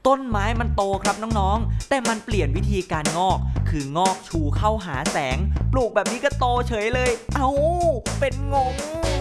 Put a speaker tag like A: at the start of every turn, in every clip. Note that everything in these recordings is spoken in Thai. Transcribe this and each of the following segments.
A: ต้นไม้มันโตครับน้องๆแต่มันเปลี่ยนวิธีการงอกคืองอกชูเข้าหาแสงปลูกแบบนี้ก็โตเฉยเลยเอ้าเป็นงง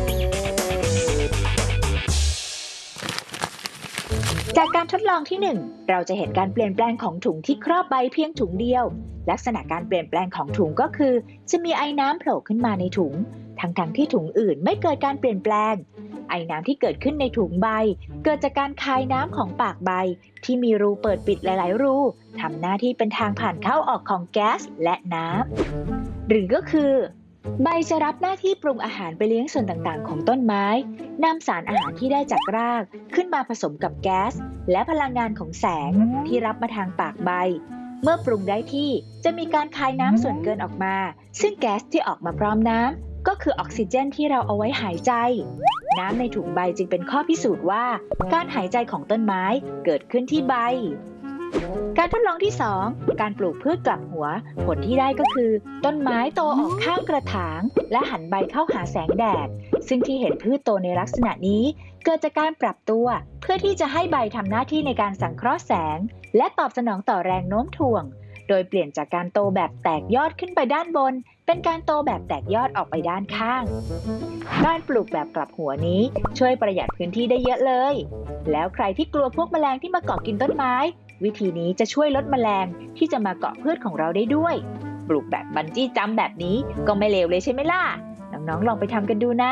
B: จากการทดลองที่ 1เราจะเห็นการเปลี่ยนแปลงของถุงที่ครอบใบเพียงถุงเดียวลักษณะการเปลี่ยนแปลงของถุงก็คือจะมีไอ้น้ำโผล่ขึ้นมาในถุงทั้งที่ถุงอื่นไม่เกิดการเปลี่ยนแปลงไอ้น้ำที่เกิดขึ้นในถุงใบเกิดจากการคายน้ำของปากใบที่มีรูเปิดปิดหลายๆรูทำหน้าที่เป็นทางผ่านเข้าออกของแก๊สและน้ำหรือก็คือใบจะรับหน้าที่ปรุงอาหารไปเลี้ยงส่วนต่างๆของต้นไม้นำสารอาหารที่ได้จากรากขึ้นมาผสมกับแก๊สและพลังงานของแสงที่รับมาทางปากใบเมื่อปรุงได้ที่จะมีการคายน้ำส่วนเกินออกมาซึ่งแก๊สที่ออกมาพร้อมน้ำก็คือออกซิเจนที่เราเอาไว้หายใจน้ำในถุงใบจึงเป็นข้อพิสูจน์ว่าการหายใจของต้นไม้เกิดขึ้นที่ใบการทดลองที่ 2การปลูกพืชกลับหัวผลที่ได้ก็คือต้นไม้โตออกข้างกระถางและหันใบเข้าหาแสงแดดซึ่งที่เห็นพืชโตในลักษณะนี้เกิดจากการปรับตัวเพื่อที่จะให้ใบทำหน้าที่ในการสังเคราะห์แสงและตอบสนองต่อแรงโน้มถ่วงโดยเปลี่ยนจากการโตแบบแตกยอดขึ้นไปด้านบนเป็นการโตแบบแตกยอดออกไปด้านข้างการปลูกแบบกลับหัวนี้ช่วยประหยัดพื้นที่ได้เยอะเลยแล้วใครที่กลัวพวกแมลงที่มาเกาะกินต้นไม้วิธีนี้จะช่วยลดแมลงที่จะมาเกาะพืชของเราได้ด้วยปลูกแบบบันจี้จัมป์แบบนี้ก็ไม่เลวเลยใช่ไหมล่ะน้องๆลองไปทำกันดูนะ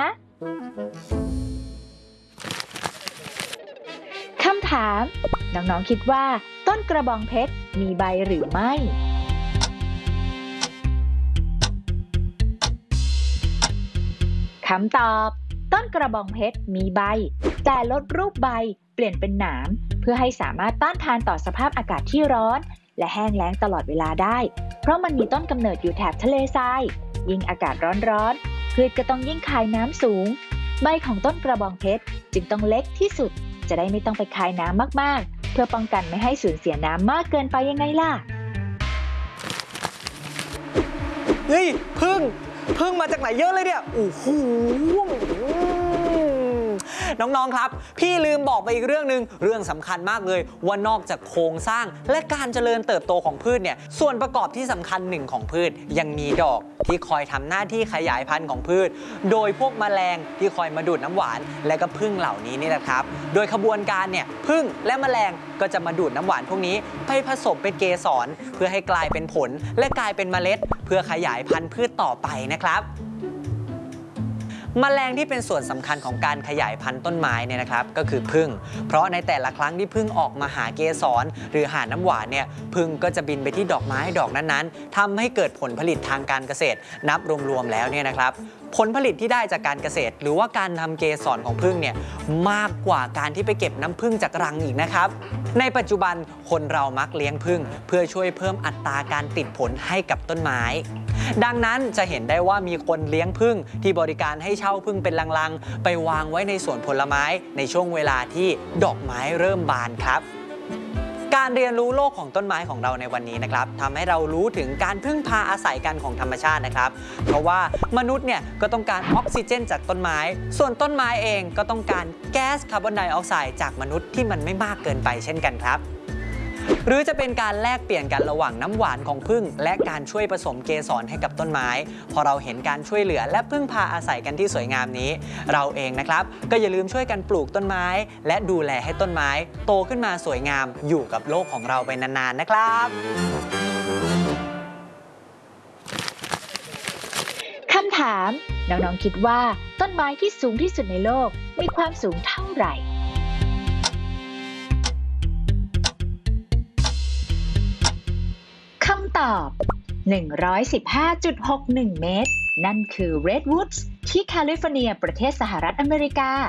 B: คำถามน้องๆคิดว่าต้นกระบองเพชรมีใบหรือไม่คำตอบต้นกระบองเพชรมีใบแต่ลดรูปใบเปลี่ยนเป็นหนามเพื่อให้สามารถต้านทานต่อสภาพอากาศที่ร้อนและแห้งแล้งตลอดเวลาได้เพราะมันมีต้นกำเนิดอยู่แถบทะเลทรายยิ่งอากาศร้อนๆพืชก็ต้องยิ่งคายน้ำสูงใบของต้นกระบองเพชรจึงต้องเล็กที่สุดจะได้ไม่ต้องไปคายน้ำมากๆเพื่อป้องกันไม่ให้สูญเสียน้ำมากเกินไปยังไงล่ะ
A: เฮ้ยพึ่งมาจากไหนเยอะเลยเนี่ยโอ้โหน้องๆครับพี่ลืมบอกไปอีกเรื่องนึงเรื่องสำคัญมากเลยว่านอกจากโครงสร้างและการเจริญเติบโตของพืชเนี่ยส่วนประกอบที่สำคัญหนึ่งของพืชยังมีดอกที่คอยทำหน้าที่ขยายพันธุ์ของพืชโดยพวกแมลงที่คอยมาดูดน้ำหวานและก็พึ่งเหล่านี้นี่แหละครับโดยขบวนการเนี่ยพึ่งและแมลงก็จะมาดูดน้ำหวานพวกนี้ไปผสมเป็นเกสรเพื่อให้กลายเป็นผลและกลายเป็นเมล็ดเพื่อขยายพันธุ์พืชต่อไปนะครับแมลงที่เป็นส่วนสำคัญของการขยายพันธุ์ต้นไม้เนี่ยนะครับก็คือผึ้งเพราะในแต่ละครั้งที่ผึ้งออกมาหาเกสรหรือหาน้ำหวานเนี่ยผึ้งก็จะบินไปที่ดอกไม้ดอกนั้นๆทำให้เกิดผลผลิตทางการเกษตรนับรวมๆแล้วเนี่ยนะครับผลผลิตที่ได้จากการเกษตรหรือว่าการทำเกสรของผึ้งเนี่ยมากกว่าการที่ไปเก็บน้ำผึ้งจากรังอีกนะครับในปัจจุบันคนเรามักเลี้ยงผึ้งเพื่อช่วยเพิ่มอัตราการติดผลให้กับต้นไม้ดังนั้นจะเห็นได้ว่ามีคนเลี้ยงผึ้งที่บริการให้เช่าผึ้งเป็นลังๆไปวางไว้ในสวนผลไม้ในช่วงเวลาที่ดอกไม้เริ่มบานครับการเรียนรู้โลกของต้นไม้ของเราในวันนี้นะครับทำให้เรารู้ถึงการพึ่งพาอาศัยกันของธรรมชาตินะครับเพราะว่ามนุษย์เนี่ยก็ต้องการออกซิเจนจากต้นไม้ส่วนต้นไม้เองก็ต้องการแก๊สคาร์บอนไดออกไซด์จากมนุษย์ที่มันไม่มากเกินไปเช่นกันครับหรือจะเป็นการแลกเปลี่ยนกันระหว่างน้ำหวานของผึ้งและการช่วยผสมเกสรให้กับต้นไม้พอเราเห็นการช่วยเหลือและพึ่งพาอาศัยกันที่สวยงามนี้เราเองนะครับก็อย่าลืมช่วยกันปลูกต้นไม้และดูแลให้ต้นไม้โตขึ้นมาสวยงามอยู่กับโลกของเราไปนานๆนะครับ
B: คำถามน้องๆคิดว่าต้นไม้ที่สูงที่สุดในโลกมีความสูงเท่าไหร่คำตอบ 115.61 เมตรนั่นคือ Redwoods ที่แคลิฟอร์เนียประเทศสหรัฐอเมริกา